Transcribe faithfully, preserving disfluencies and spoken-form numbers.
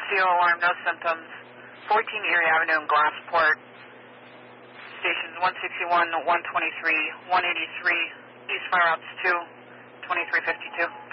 C O alarm, no symptoms. fourteen Erie Avenue in Glassport. Stations one sixty-one, one twenty-three, one eighty-three, East Fire Ops two, twenty-three fifty-two.